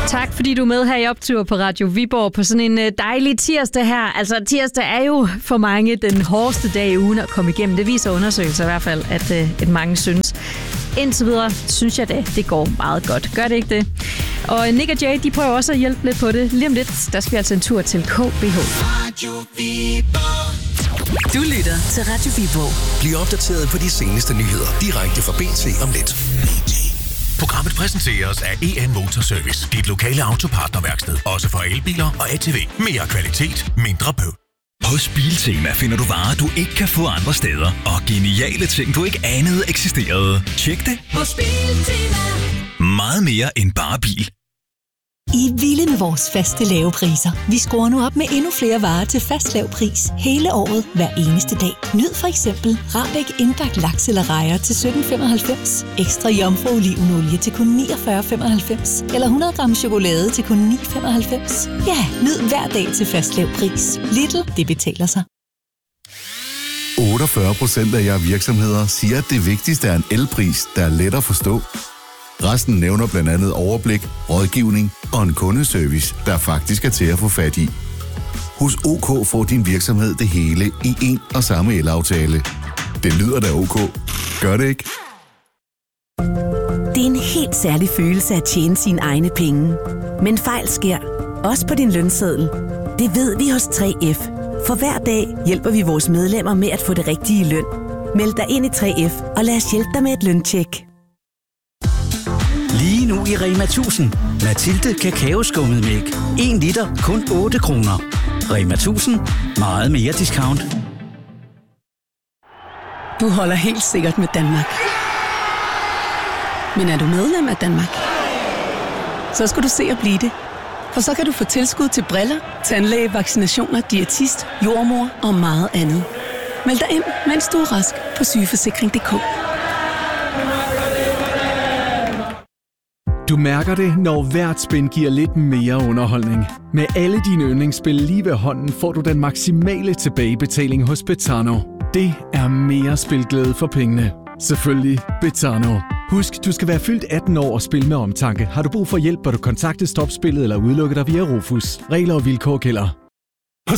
Tak fordi du er med her i Optur på Radio Viborg på sådan en dejlig tirsdag her. Altså tirsdag er jo for mange den hårdeste dag i ugen at komme igennem. Det viser undersøgelser i hvert fald, at mange synes. Indtil videre synes jeg det går meget godt. Gør det ikke det? Og Nick og Jay, de prøver også at hjælpe lidt på det. Lige om lidt, der skal vi altså en tur til KBH. Radio Viborg. Du lytter til Radio Viborg. Bliv opdateret på de seneste nyheder direkte fra BT om lidt. Programmet præsenteres af EN Motorservice. Dit lokale autopartnerværksted. Også for elbiler og ATV. Mere kvalitet, mindre bøv. Hos Biltema finder du varer, du ikke kan få andre steder. Og geniale ting, du ikke anede eksisterede. Tjek det Hos Biltema. Meget mere end bare bil. I er vilde med vores faste lave priser. Vi skruer nu op med endnu flere varer til fast lav pris. Hele året, hver eneste dag. Nyd for eksempel Rahbek indbagt laks eller rejer til 17,95. Ekstra jomfru olivenolie til kun 49,95. Eller 100 gram chokolade til kun 9,95. Ja, nyd hver dag til fast lav pris. Lidl, det betaler sig. 48% af jer virksomheder siger, at det vigtigste er en elpris, der er let at forstå. Resten nævner blandt andet overblik, rådgivning og en kundeservice, der faktisk er til at få fat i. Hos OK får din virksomhed det hele i en og samme elaftale. Det lyder da OK. Gør det ikke? Det er en helt særlig følelse at tjene sine egne penge. Men fejl sker, også på din lønseddel. Det ved vi hos 3F. For hver dag hjælper vi vores medlemmer med at få det rigtige løn. Meld dig ind i 3F, og lad os hjælpe dig med et løntjek. Lige nu i Rema 1000. Mathilde kakaoskummetmælk. 1 liter, kun 8 kroner. Rema 1000. Meget mere discount. Du holder helt sikkert med Danmark. Men er du medlem af Danmark? Så skal du se at blive det. For så kan du få tilskud til briller, tandlæge, vaccinationer, diætist, jordmor og meget andet. Meld dig ind, mens du er rask på sygeforsikring.dk. Du mærker det, når hvert spin giver lidt mere underholdning. Med alle dine yndlingsspil lige ved hånden får du den maksimale tilbagebetaling hos Betano. Det er mere spilglæde for pengene. Selvfølgelig Betano. Husk, du skal være fyldt 18 år og spille med omtanke. Har du brug for hjælp, bør du kontakte Stopspillet eller udelukke dig via Rufus. Regler og vilkår gælder.